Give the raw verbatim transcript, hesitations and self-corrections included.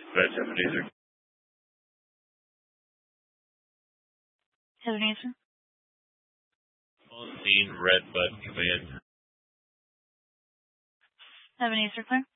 Red Ebenezer. Ebenezer. On scene, Red Bud Command. Ebenezer, clear.